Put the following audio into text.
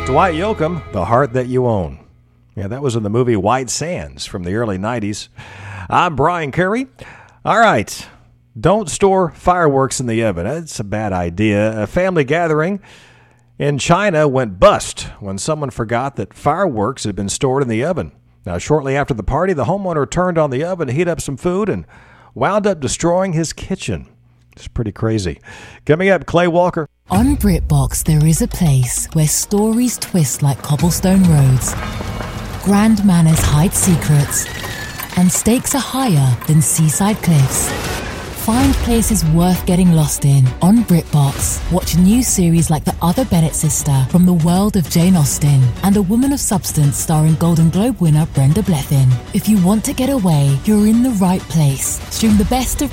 Dwight Yoakam, The Heart That You Own. Yeah, that was in the movie White Sands from the early 90s. I'm Brian Curry. All right, don't store fireworks in the oven. That's a bad idea. A family gathering in China went bust when someone forgot that fireworks had been stored in the oven. Now, shortly after the party, the homeowner turned on the oven to heat up some food and wound up destroying his kitchen. It's pretty crazy. Coming up, Clay Walker. On BritBox, there is a place where stories twist like cobblestone roads, grand manners hide secrets, and stakes are higher than seaside cliffs. Find places worth getting lost in on BritBox. Watch new series like The Other Bennett Sister from the world of Jane Austen and A Woman of Substance starring Golden Globe winner Brenda Blethyn. If you want to get away, you're in the right place. Stream the best of